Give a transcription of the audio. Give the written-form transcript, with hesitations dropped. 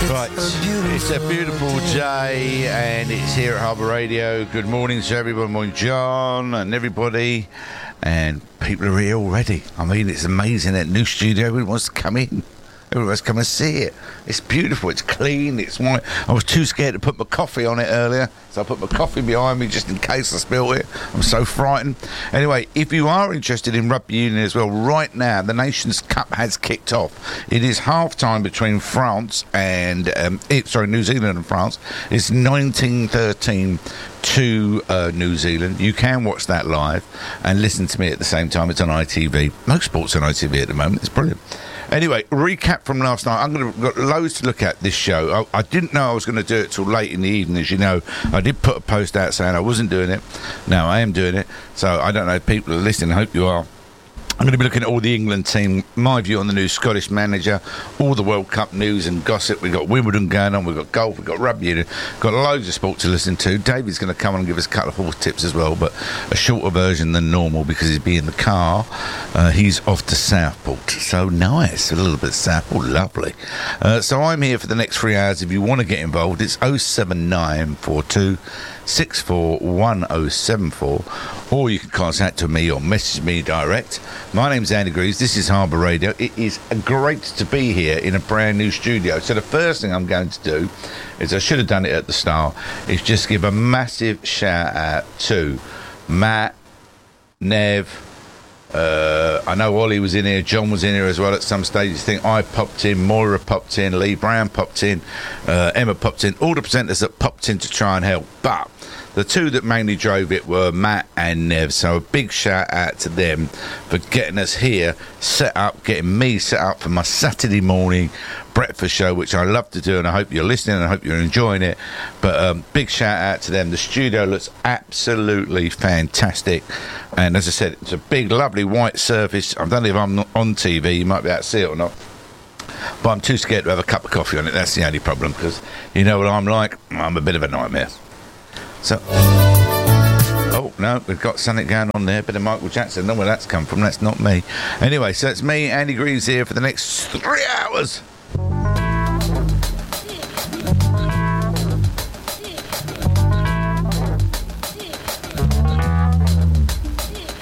Right, it's a beautiful day and it's here at Harbour Radio. Good morning to everyone, morning John and everybody, and people are here already. I mean, it's amazing, that new studio, everyone wants to come in. Everyone wants to come and see it. It's beautiful, it's clean, it's white. I was too scared to put my coffee on it earlier, so I put my coffee behind me just in case I spilled it. I'm so frightened. Anyway, if you are interested in rugby union as well, right now the Nations Cup has kicked off. It is half-time between France and New Zealand and France. It's 1913 to New Zealand. You can watch that live and listen to me at the same time. It's on ITV. Most sports on ITV at the moment. It's brilliant. Anyway, recap from last night. I've got loads to look at this show. I didn't know I was going to do it till late in the evening, as you know. I did put a post out saying I wasn't doing it. Now I am doing it. So I don't know if people are listening. I hope you are. I'm going to be looking at all the England team, my view on the new Scottish manager, all the World Cup news and gossip. We've got Wimbledon going on, we've got golf, we've got rugby union, got loads of sport to listen to. David's going to come on and give us a couple of horse tips as well, but a shorter version than normal because he'll be in the car. He's off to Southport, so nice, a little bit of Southport, lovely. So I'm here for the next 3 hours. If you want to get involved, it's 07942 641074, or you can contact me or message me direct. My name's Andy Greaves. This is Harbour Radio. It is great to be here in a brand new studio. So the first thing I'm going to do is, I should have done it at the start, is just give a massive shout out to Matt, Nev. I know Ollie was in here, John was in here as well at some stage. I think I popped in, Moira popped in, Lee Brown popped in, Emma popped in, all the presenters that popped in to try and help. But the two that mainly drove it were Matt and Nev, so a big shout out to them for getting us here set up, getting me set up for my Saturday morning breakfast show, which I love to do, and I hope you're listening and I hope you're enjoying it. But big shout out to them. The studio looks absolutely fantastic, and as I said, it's a big lovely white surface. I don't know if I'm not on TV, you might be able to see it or not, but I'm too scared to have a cup of coffee on it. That's the only problem, because you know what I'm like, I'm a bit of a nightmare. So, oh no, we've got something going on there, bit of Michael Jackson. I don't know where that's come from, that's not me. Anyway, so it's me, Andy Greaves, here for the next 3 hours.